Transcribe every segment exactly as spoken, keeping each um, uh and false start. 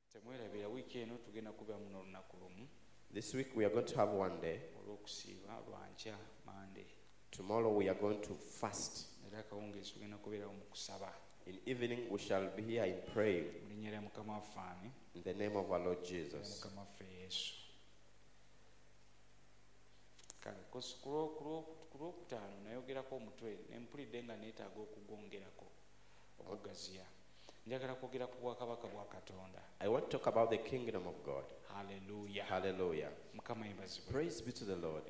This week we are going to have one day. Tomorrow we are going to fast. In evening we shall be here in prayer. In the name of our Lord Jesus. I want to talk about the kingdom of God. Hallelujah. Hallelujah. Praise be to the Lord.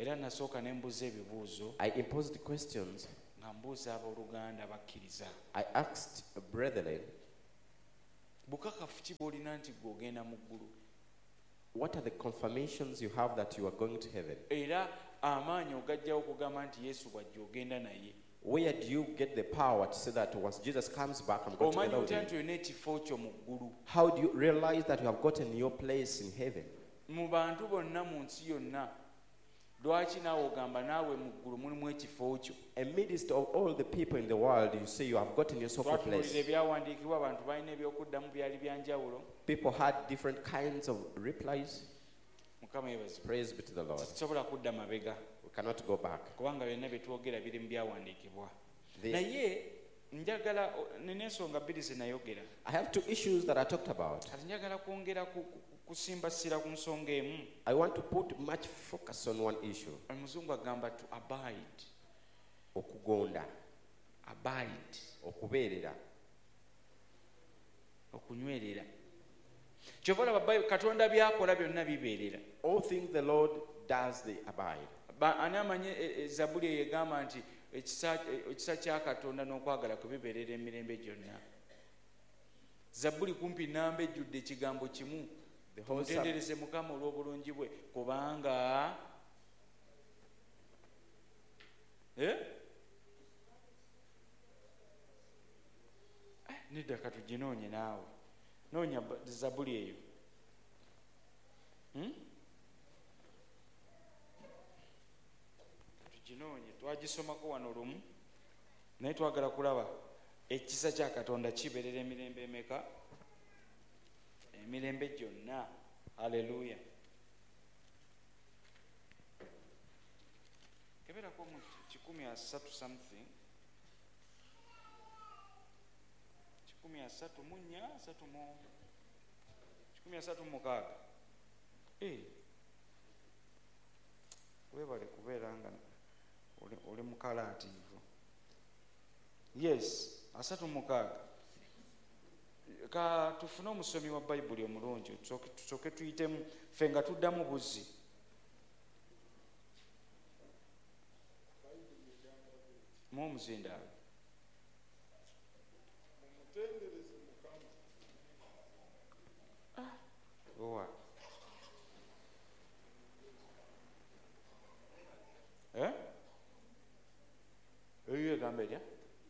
I imposed questions. I asked brethren, what are the confirmations you have that you are going to heaven? Where do you get the power to say that once Jesus comes back, I'm going to heaven? How do you realize that you have gotten your place in heaven? Amidst of all the people in the world, you say you have gotten your sofa place. People had different kinds of replies. Praise be to the Lord. We cannot go back. The, I have two issues that I talked about. I want to put much focus on one issue. Okugonda. Abide. Okubeerera. Okunywerera. All things the Lord does, they abide. ekisa kya Katonda n'okwagala kwe bibeerera emirembe gyonna. Zabbuli kumpi namba ejjudde ekigambo kimu. Mutendereze Mukama olw'obulungi bwe kubanga eh nedda katuginoonye naawe noonya Zabbuli eyo. Hmm? Tuginonye twagisomako wano lumu naye twagala kulaba ekisa kya Katonda kibeerera emirembe emeka? Emirembe gyonna. Haleluya. Keberako mu kikumi asatu something. Kikumi asatu mu nnya asatu mu kikumi asatu mu mukaaga. Eh. Webale kubeera nga oli mukalaativu. Yes, asatu mu mukaaga. Ka tufune omusomi wa Bayibuli omulungi tusoke tuyitemu ffe nga tuddamu buzzi. Mu omuzindaalo. Owa. Eh? Eyo egamba erya?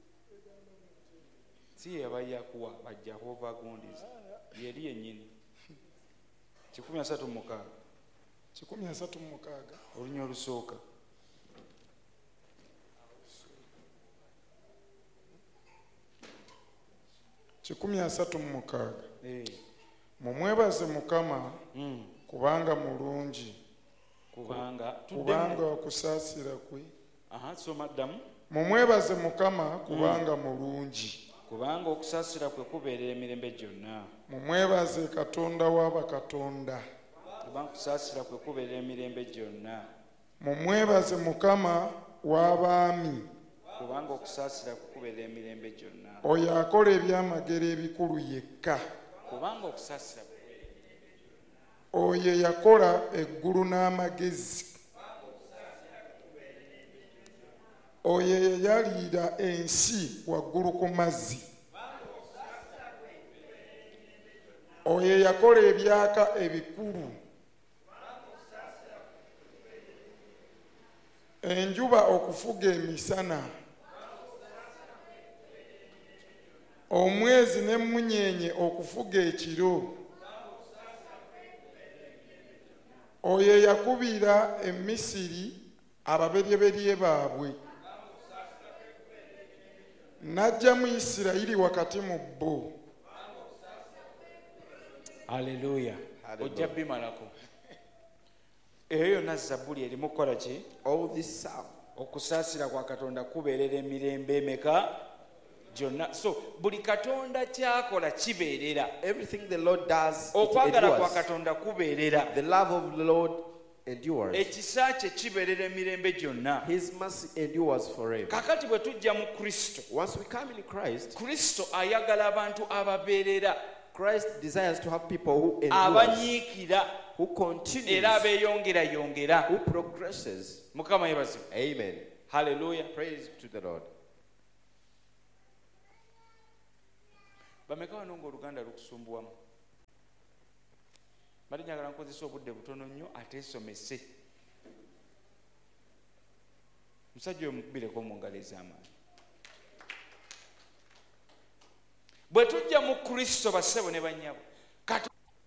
Si yabaya kuwa bajja hova gondiza. Yeri yennyini. kikumi asatu mu mukaaga. kikumi asatu mu mukaaga. Olunya olusooka. kikumi asatu mu mukaaga. Eh. Mumwebaze Mukama Mm. kubanga mulungi. Kubanga kubanga okusaasira kwe. Aha, soma ddamu. Mumwebaze Mukama kubanga mulungi. Kubanga okusaasira kwe kubeerera emirembe gyonna. Mumwebaze Katonda w'abakatonda. Kubanga okusaasira kwe kubeerera emirembe gyonna. Mumwebaze Mukama w'abaami. Kubanga okusaasira kwe kubeerera emirembe gyonna. Oyo akola ebyamagero ebikulu yekka. Kubanga okusaasira kwe. Oyo yakola eggulu n'amagezi. Oyo yayalira ensi waggulu ku mazzi. Oyo yakola ebyaka ebikulu. Enjuba okufuga emisana. Omwezi n'emmunyeenye okufuga ekiro. Oyo yakubira emisiri ababeryeberye baabwe. Najja mu Isirayiri wakati mu bo. Hallelujah. Ojja bimalako. Eyo yonna Zabbuli erimu kukola ki? All this psalm. Okusaasira kwa Katonda kubeerera emirembe emeka gyonna. So buli Katonda kyakola kibeerera. Everything the Lord does, it okwagala kwa endures. Katonda kubeerera. The love of the Lord endures. Ekisa kye kibeerera emirembe gyonna. His mercy endures forever. Kakati bwe tujja mu Kristo, Once we come in Christ, Kristo ayagala abantu ababeerera, Christ desires to have people who endure, abanyiikira who continues, era abeeyongerayongera. who progresses. Mukama yeebazibwe. Amen. Hallelujah. Praise to the Lord. Bameka wano ng'Oluganda lukusumbuwamu? Bali njagala nkozesa obudde butono nnyo ateesomese. Musajja oyo mukubireko mu ngalo ez'amaanyi. Bwe tujja mu Kristo bassebo ne bannyabo,